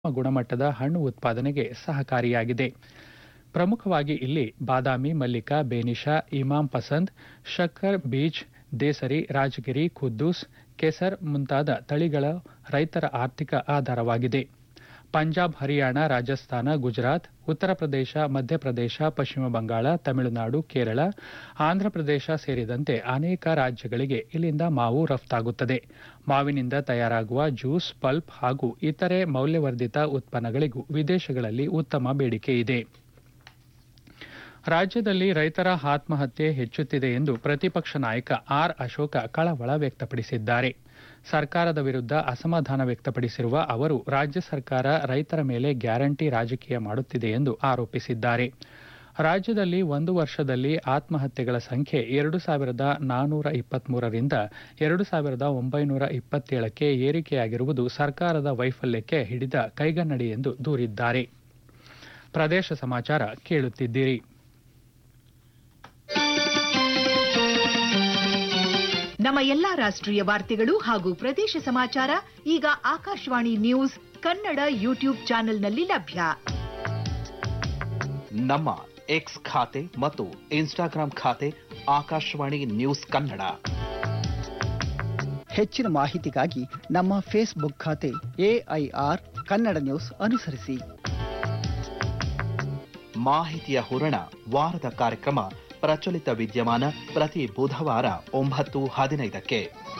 ಗುಣಮಟ್ಟದ ಹಣ್ಣು ಉತ್ಪಾದನೆಗೆ ಸಹಕಾರಿಯಾಗಿದೆ. ಪ್ರಮುಖವಾಗಿ ಇಲ್ಲಿ ಬಾದಾಮಿ, ಮಲ್ಲಿಕಾ, ಬೇನಿಶಾ, ಇಮಾಂ ಪಸಂದ್, ಶಕ್ಕರ್ ಬೀಜ್, ದೇಸರಿ, ರಾಜಗಿರಿ, ಖುದ್ದೂಸ್, ಕೆಸರ್ ಮುಂತಾದ ತಳಿಗಳು ರೈತರ ಆರ್ಥಿಕ ಆಧಾರವಾಗಿದೆ. ಪಂಜಾಬ್, ಹರಿಯಾಣ, ರಾಜಸ್ಥಾನ, ಗುಜರಾತ್, ಉತ್ತರ ಪ್ರದೇಶ, ಮಧ್ಯಪ್ರದೇಶ, ಪಶ್ಚಿಮ ಬಂಗಾಳ, ತಮಿಳುನಾಡು, ಕೇರಳ, ಆಂಧ್ರಪ್ರದೇಶ ಸೇರಿದಂತೆ ಅನೇಕ ರಾಜ್ಯಗಳಿಗೆ ಇಲ್ಲಿಂದ ಮಾವು ರಫ್ತಾಗುತ್ತದೆ. ಮಾವಿನಿಂದ ತಯಾರಾಗುವ ಜ್ಯೂಸ್, ಪಲ್ಪ್ ಹಾಗೂ ಇತರೆ ಮೌಲ್ಯವರ್ಧಿತ ಉತ್ಪನ್ನಗಳಿಗೂ ವಿದೇಶಗಳಲ್ಲಿ ಉತ್ತಮ ಬೇಡಿಕೆ ಇದೆ. ರಾಜ್ಯದಲ್ಲಿ ರೈತರ ಆತ್ಮಹತ್ಯೆ ಹೆಚ್ಚುತ್ತಿದೆ ಎಂದು ಪ್ರತಿಪಕ್ಷ ನಾಯಕ ಆರ್. ಅಶೋಕ ಕಳವಳ ವ್ಯಕ್ತಪಡಿಸಿದ್ದಾರೆ. ಸರ್ಕಾರದ ವಿರುದ್ಧ ಅಸಮಾಧಾನ ವ್ಯಕ್ತಪಡಿಸಿರುವ ಅವರು ರಾಜ್ಯ ಸರ್ಕಾರ ರೈತರ ಮೇಲೆ ಗ್ಯಾರಂಟಿ ರಾಜಕೀಯ ಮಾಡುತ್ತಿದೆ ಎಂದು ಆರೋಪಿಸಿದ್ದಾರೆ. ರಾಜ್ಯದಲ್ಲಿ ಒಂದು ವರ್ಷದಲ್ಲಿ ಆತ್ಮಹತ್ಯೆಗಳ ಸಂಖ್ಯೆ 2,423ರಿಂದ 2,927ಕ್ಕೆ ಏರಿಕೆಯಾಗಿರುವುದು ಸರ್ಕಾರದ ವೈಫಲ್ಯಕ್ಕೆ ಹಿಡಿದ ಕೈಗನ್ನಡಿ ಎಂದು ದೂರಿದ್ದಾರೆ. ಪ್ರದೇಶ ಸಮಾಚಾರ ಕೇಳುತ್ತಿದ್ದೀರಿ. ನಮ್ಮ ಎಲ್ಲಾ ರಾಷ್ಟ್ರೀಯ ವಾರ್ತೆಗಳು ಹಾಗೂ ಪ್ರದೇಶ ಸಮಾಚಾರ ಈಗ ಆಕಾಶವಾಣಿ ನ್ಯೂಸ್ ಕನ್ನಡ ಯೂಟ್ಯೂಬ್ ಚಾನೆಲ್ನಲ್ಲಿ ಲಭ್ಯ. ನಮ್ಮ ಎಕ್ಸ್ ಖಾತೆ ಮತ್ತು ಇನ್ಸ್ಟಾಗ್ರಾಂ ಖಾತೆ ಆಕಾಶವಾಣಿ ನ್ಯೂಸ್ ಕನ್ನಡ. ಹೆಚ್ಚಿನ ಮಾಹಿತಿಗಾಗಿ ನಮ್ಮ ಫೇಸ್ಬುಕ್ ಖಾತೆ AIR ಕನ್ನಡ ನ್ಯೂಸ್ ಅನುಸರಿಸಿ. ಮಾಹಿತಿಯ ಹೂರಣ ವಾರದ ಕಾರ್ಯಕ್ರಮ ಪ್ರಚಲಿತ ವಿದ್ಯಮಾನ ಪ್ರತಿ ಬುಧವಾರ 9:15ಕ್ಕೆ.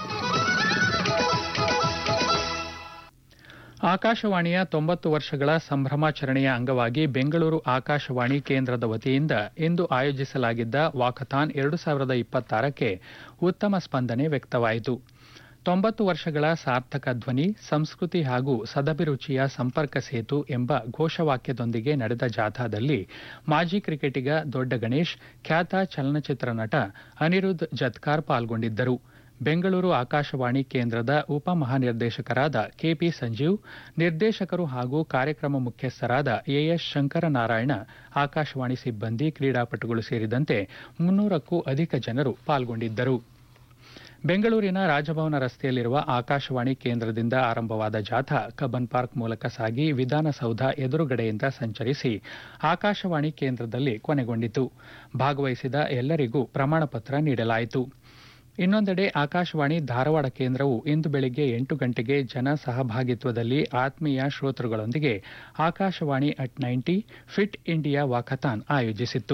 ಆಕಾಶವಾಣಿಯ 90 ವರ್ಷಗಳ ಸಂಭ್ರಮಾಚರಣೆಯ ಅಂಗವಾಗಿ ಬೆಂಗಳೂರು ಆಕಾಶವಾಣಿ ಕೇಂದ್ರದ ವತಿಯಿಂದ ಇಂದು ಆಯೋಜಿಸಲಾಗಿದ್ದ ವಾಕಥಾನ್ 2026ಕ್ಕೆ ಉತ್ತಮ ಸ್ಪಂದನೆ ವ್ಯಕ್ತವಾಯಿತು. 90 ವರ್ಷಗಳ ಸಾರ್ಥಕ ಧ್ವನಿ, ಸಂಸ್ಕೃತಿ ಹಾಗೂ ಸದಭಿರುಚಿಯ ಸಂಪರ್ಕ ಸೇತು ಎಂಬ ಘೋಷವಾಕ್ಯದೊಂದಿಗೆ ನಡೆದ ಜಾಥಾದಲ್ಲಿ ಮಾಜಿ ಕ್ರಿಕೆಟಿಗ ದೊಡ್ಡ ಗಣೇಶ್, ಖ್ಯಾತ ಚಲನಚಿತ್ರ ನಟ ಅನಿರುದ್ಧ್ ಜತ್ಕಾರ್ ಪಾಲ್ಗೊಂಡಿದ್ದರು. ಬೆಂಗಳೂರು ಆಕಾಶವಾಣಿ ಕೇಂದ್ರದ ಉಪಮಹಾನಿರ್ದೇಶಕರಾದ KP ಸಂಜೀವ್, ನಿರ್ದೇಶಕರು ಹಾಗೂ ಕಾರ್ಯಕ್ರಮ ಮುಖ್ಯಸ್ಥರಾದ AS ಶಂಕರನಾರಾಯಣ, ಆಕಾಶವಾಣಿ ಸಿಬ್ಬಂದಿ, ಕ್ರೀಡಾಪಟುಗಳು ಸೇರಿದಂತೆ 300ಕ್ಕೂ ಅಧಿಕ ಜನರು ಪಾಲ್ಗೊಂಡಿದ್ದರು. ಬೆಂಗಳೂರಿನ ರಾಜಭವನ ರಸ್ತೆಯಲ್ಲಿರುವ ಆಕಾಶವಾಣಿ ಕೇಂದ್ರದಿಂದ ಆರಂಭವಾದ ಜಾಥಾ ಕಬ್ಬನ್ ಪಾರ್ಕ್ ಮೂಲಕ ಸಾಗಿ ವಿಧಾನಸೌಧ ಎದುರುಗಡೆಯಿಂದ ಸಂಚರಿಸಿ ಆಕಾಶವಾಣಿ ಕೇಂದ್ರದಲ್ಲಿ ಕೊನೆಗೊಂಡಿತು. ಭಾಗವಹಿಸಿದ ಎಲ್ಲರಿಗೂ ಪ್ರಮಾಣ ಪತ್ರ ನೀಡಲಾಯಿತು. ಇನ್ನೊಂದೆಡೆ ಆಕಾಶವಾಣಿ ಧಾರವಾಡ ಕೇಂದ್ರವು ಇಂದು ಬೆಳಗ್ಗೆ 8 ಗಂಟೆಗೆ ಜನ ಸಹಭಾಗಿತ್ವದಲ್ಲಿ ಆತ್ಮೀಯ ಶ್ರೋತೃಗಳೊಂದಿಗೆ Akashvani at 90 fit India walkathon ಆಯೋಜಿಸಿತ್ತು.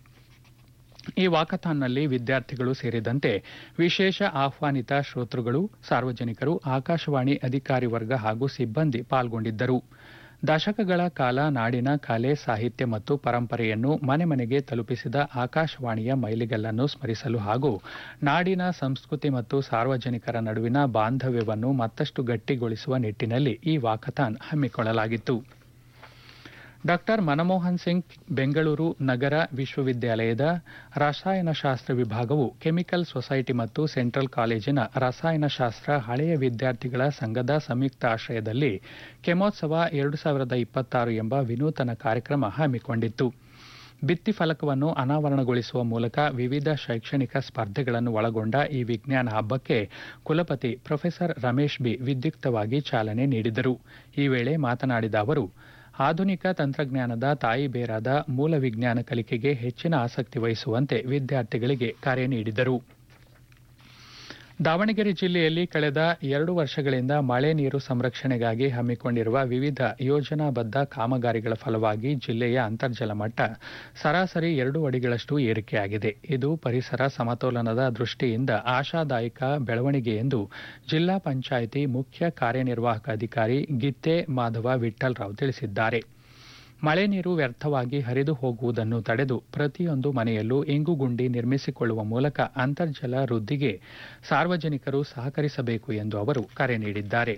ಈ ವಾಕಥಾನ್ನಲ್ಲಿ ವಿದ್ಯಾರ್ಥಿಗಳು ಸೇರಿದಂತೆ ವಿಶೇಷ ಆಹ್ವಾನಿತ ಶ್ರೋತೃಗಳು, ಸಾರ್ವಜನಿಕರು, ಆಕಾಶವಾಣಿ ಅಧಿಕಾರಿ ವರ್ಗ ಹಾಗೂ ಸಿಬ್ಬಂದಿ ಪಾಲ್ಗೊಂಡಿದ್ದರು. ದಶಕಗಳ ಕಾಲ ನಾಡಿನ ಕಲೆ, ಸಾಹಿತ್ಯ ಮತ್ತು ಪರಂಪರೆಯನ್ನು ಮನೆ ಮನೆಗೆ ತಲುಪಿಸಿದ ಆಕಾಶವಾಣಿಯ ಮೈಲಿಗಲ್ಲನ್ನು ಸ್ಮರಿಸಲು ಹಾಗೂ ನಾಡಿನ ಸಂಸ್ಕೃತಿ ಮತ್ತು ಸಾರ್ವಜನಿಕರ ನಡುವಿನ ಬಾಂಧವ್ಯವನ್ನು ಮತ್ತಷ್ಟು ಗಟ್ಟಿಗೊಳಿಸುವ ನಿಟ್ಟಿನಲ್ಲಿ ಈ ವಾಕಥಾನ್ ಹಮ್ಮಿಕೊಳ್ಳಲಾಗಿತ್ತು. ಡಾ. ಮನಮೋಹನ್ ಸಿಂಗ್ ಬೆಂಗಳೂರು ನಗರ ವಿಶ್ವವಿದ್ಯಾಲಯದ ರಸಾಯನಶಾಸ್ತ್ರ ವಿಭಾಗವು ಕೆಮಿಕಲ್ ಸೊಸೈಟಿ ಮತ್ತು ಸೆಂಟ್ರಲ್ ಕಾಲೇಜಿನ ರಸಾಯನಶಾಸ್ತ್ರ ಹಳೆಯ ವಿದ್ಯಾರ್ಥಿಗಳ ಸಂಘದ ಸಂಯುಕ್ತ ಆಶ್ರಯದಲ್ಲಿ ಕೆಮೋತ್ಸವ 2026 ಎಂಬ ವಿನೂತನ ಕಾರ್ಯಕ್ರಮ ಹಮ್ಮಿಕೊಂಡಿತ್ತು. ಭಿತ್ತಿ ಫಲಕವನ್ನು ಅನಾವರಣಗೊಳಿಸುವ ಮೂಲಕ ವಿವಿಧ ಶೈಕ್ಷಣಿಕ ಸ್ಪರ್ಧೆಗಳನ್ನು ಒಳಗೊಂಡ ಈ ವಿಜ್ಞಾನ ಹಬ್ಬಕ್ಕೆ ಕುಲಪತಿ ಪ್ರೊಫೆಸರ್ ರಮೇಶ್ ಬಿ ವಿದ್ಯುಕ್ತವಾಗಿ ಚಾಲನೆ ನೀಡಿದರು. ಈ ವೇಳೆ ಮಾತನಾಡಿದ ಅವರು, ಆಧುನಿಕ ತಂತ್ರಜ್ಞಾನದ ತಾಯಿ ಬೇರಾದ ಮೂಲ ವಿಜ್ಞಾನ ಕಲಿಕೆಗೆ ಹೆಚ್ಚಿನ ಆಸಕ್ತಿ ವಹಿಸುವಂತೆ ವಿದ್ಯಾರ್ಥಿಗಳಿಗೆ ಕರೆ ನೀಡಿದರು. ದಾವಣಗೆರೆ ಜಿಲ್ಲೆಯಲ್ಲಿ ಕಳೆದ 2 ವರ್ಷಗಳಿಂದ ಮಳೆ ನೀರು ಸಂರಕ್ಷಣೆಗಾಗಿ ಹಮ್ಮಿಕೊಂಡಿರುವ ವಿವಿಧ ಯೋಜನಾಬದ್ಧ ಕಾಮಗಾರಿಗಳ ಫಲವಾಗಿ ಜಿಲ್ಲೆಯ ಅಂತರ್ಜಲ ಮಟ್ಟ ಸರಾಸರಿ 2 ಅಡಿಗಳಷ್ಟು ಏರಿಕೆಯಾಗಿದೆ. ಇದು ಪರಿಸರ ಸಮತೋಲನದ ದೃಷ್ಟಿಯಿಂದ ಆಶಾದಾಯಕ ಬೆಳವಣಿಗೆ ಎಂದು ಜಿಲ್ಲಾ ಪಂಚಾಯಿತಿ ಮುಖ್ಯ ಕಾರ್ಯನಿರ್ವಾಹಕ ಅಧಿಕಾರಿ ಗಿತ್ತೆ ಮಾಧವ ವಿಠ್ಠಲರಾವ್ ತಿಳಿಸಿದ್ದಾರೆ. ಮಳೆ ನೀರು ವ್ಯರ್ಥವಾಗಿ ಹರಿದು ಹೋಗುವುದನ್ನು ತಡೆದು ಪ್ರತಿಯೊಂದು ಮನೆಯಲ್ಲೂ ಇಂಗುಗುಂಡಿ ನಿರ್ಮಿಸಿಕೊಳ್ಳುವ ಮೂಲಕ ಅಂತರ್ಜಲ ವೃದ್ಧಿಗೆ ಸಾರ್ವಜನಿಕರು ಸಹಕರಿಸಬೇಕು ಎಂದು ಅವರು ಕರೆ ನೀಡಿದ್ದಾರೆ.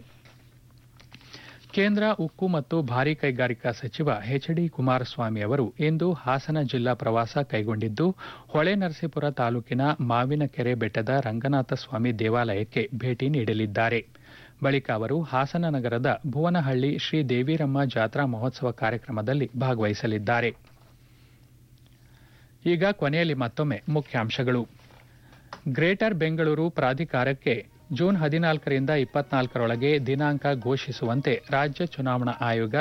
ಕೇಂದ್ರ ಉಕ್ಕು ಮತ್ತು ಭಾರೀ ಕೈಗಾರಿಕಾ ಸಚಿವ HD ಕುಮಾರಸ್ವಾಮಿ ಅವರು ಇಂದು ಹಾಸನ ಜಿಲ್ಲಾ ಪ್ರವಾಸ ಕೈಗೊಂಡಿದ್ದು, ಹೊಳೆನರಸೀಪುರ ತಾಲೂಕಿನ ಮಾವಿನಕೆರೆ ಬೆಟ್ಟದ ರಂಗನಾಥ ಸ್ವಾಮಿ ದೇವಾಲಯಕ್ಕೆ ಭೇಟಿ ನೀಡಲಿದ್ದಾರೆ. ಬಳಿಕ ಅವರು ಹಾಸನ ನಗರದ ಭುವನಹಳ್ಳಿ ಶ್ರೀ ದೇವಿರಮ್ಮ ಜಾತ್ರಾ ಮಹೋತ್ಸವ ಕಾರ್ಯಕ್ರಮದಲ್ಲಿ ಭಾಗವಹಿಸಲಿದ್ದಾರೆ. ಈಗ ಕೊನೆಯಲ್ಲಿ ಮತ್ತೊಮ್ಮೆ ಮುಖ್ಯಾಂಶಗಳು. ಗ್ರೇಟರ್ ಬೆಂಗಳೂರು ಪ್ರಾಧಿಕಾರಕ್ಕೆ ಜೂನ್ 14ರಿಂದ 24ರೊಳಗೆ ದಿನಾಂಕ ಘೋಷಿಸುವಂತೆ ರಾಜ್ಯ ಚುನಾವಣಾ ಆಯೋಗ